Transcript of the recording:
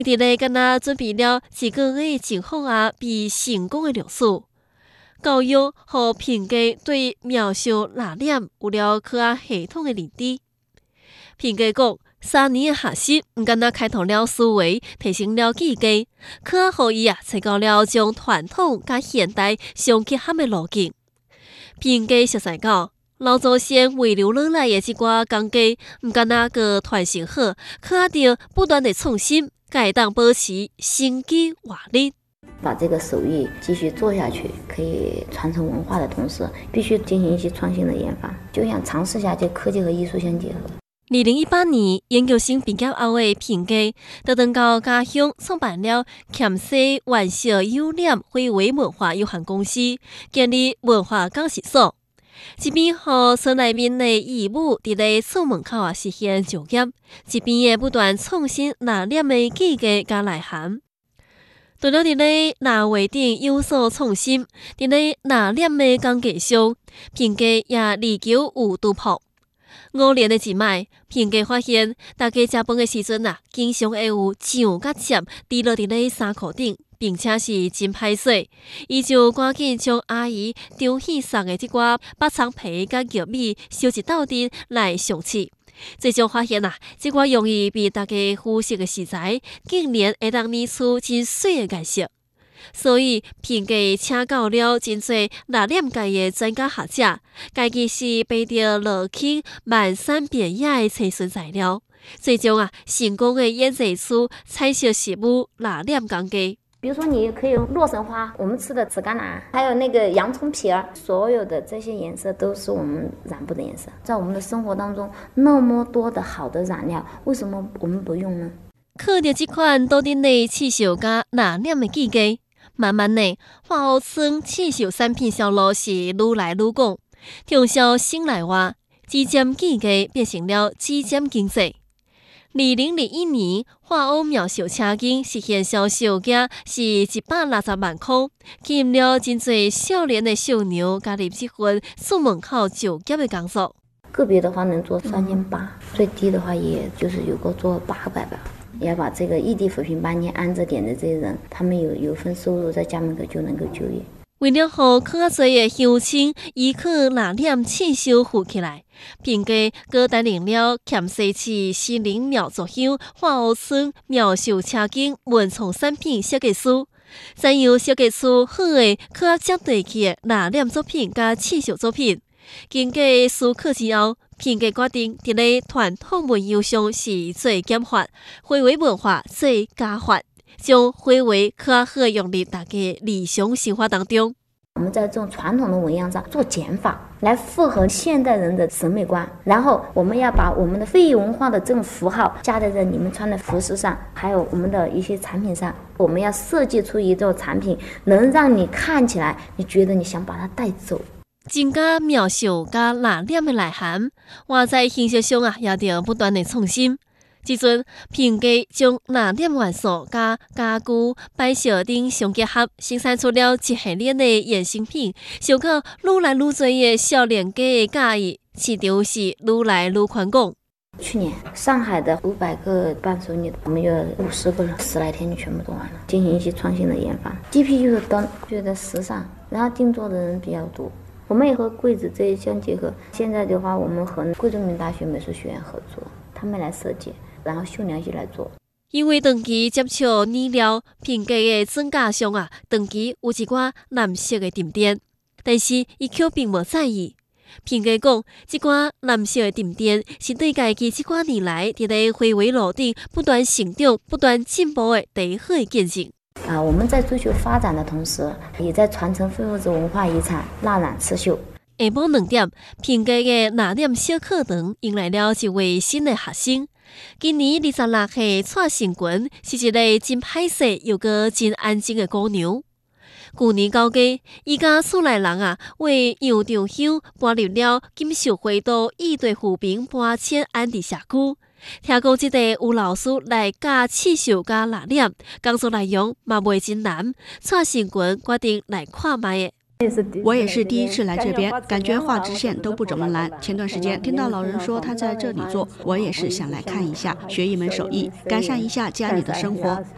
伫咧敢若准备了一个月前后啊，被成功的历史。教育和评价对描述哪点有了较系统的认知。评价讲，3年的学习毋敢若开拓了思维，提升了记忆，较互伊找到了将传统甲现代相结合的路径。评价熟悉到，老祖先遗留落来的即寡工艺，毋敢若个传承好，较着不断的创新，才会当保持生机活力。 把这个手艺继续做下去，可以传承文化的同时，必须进行一些创新的研发，就想尝试下将科技和艺术相结合。 2018年，研究生毕业后的评价，就等到家乡创办了黔西原色优良非遗文化有限公司，建立文化讲习所，一边和村内面的义务伫咧厝门口啊实现就业，一边也不断创新哪点的记忆甲内涵。除了伫咧哪画顶有所创新，伫咧哪点的工艺上，评价也力求有突破。5年的一摆，评价发现，大家食饭的时阵啊，经常会有酱甲汁滴落伫咧衫裤顶，并且是真歹势。伊就赶紧将阿姨张喜送的即寡北葱皮甲玉米烧一斗阵来上市。最终发现这款容易被大家忽视的食材，竟然会当捏出真水的颜色。所以评价请到了真侪哪点界的专家学者，家己是背着落去漫山遍野的找寻材料，最终成功的研制出彩色食物哪点工艺。 比如说，你可以用洛神花，我们吃的紫甘蓝，还有那个洋葱皮儿，所有的这些颜色都是我们染布的颜色。在我们的生活当中，那么多的好的染料，为什么我们不用呢？ 靠着这款多丁的刺绣甲哪点的技艺，慢慢的，化学村刺绣产品销路是愈来愈广，畅销省内外，指尖技艺变成了指尖经济。2021年，化学苗绣车巾实现销售额是160万块，吸引了真侪少年的小娘加入这份厝门口就业的工作。 个别的话能做3800，最低的话也就是有个做800吧。要把这个异地扶贫班你安着点的这些人，他们有份收入，在家门口就能够就业。 为了让较侪的乡亲依靠哪点刺绣富起来，评价搁担任了黔西市西林苗族乡化学村苗绣车巾文创产品设计师，怎样设计出好的较接地气的哪点作品甲刺绣作品？经过思考之后，评价决定伫咧传统文艺上是做减法，非遗文化做加法。将非遗较好用入大家日常生活当中。 我们在这种传统的纹样上做减法，来符合现代人的审美观。然后我们要把我们的非遗文化的这种符号加在你们穿的服饰上，还有我们的一些产品上。我们要设计出一种产品，能让你看起来，你觉得你想把它带走。 增加描述甲哪点的内涵，我在形式上也要不断的创新。即阵评价将哪点元素甲家具摆设顶相结合，生产出了一系列的衍生品，受到愈来愈多的少年家的喜意，市场是愈来愈宽广。 去年上海的500个伴手礼，我们有50个人，10来天就全部做完了，进行一些创新的研发。GPU 的灯觉得时尚，然后定做的人比较多。我们也和柜子这一相结合。现在的话，我们和贵州人民大学美术学院合作，他们来设计，然后绣娘就来做。 因为长期接触染料，评价的总价上长期有一寡蓝色的沉淀，但是伊却并无在意。评价讲，这寡蓝色的沉淀是对家己这寡年来伫咧非遗路顶不断成长、不断进步的第一好的见证。 我们在追求发展的同时，也在传承非物质文化遗产蜡染刺绣。 下晡2点，评价的哪点小课堂迎来了一位新的学生。今年26岁蔡成群是一个真歹势又个真安静的姑娘。去年九月，伊甲厝内人为杨长香搬入了金属花都义队扶贫搬迁安置社区。听讲，这个有老师来教刺绣甲蜡染，工作内容嘛袂真难。蔡成群决定来看卖的。 我也是第一次来这边，感觉画直线都不怎么难。前段时间听到老人说他在这里做，我也是想来看一下，学一门手艺，改善一下家里的生活。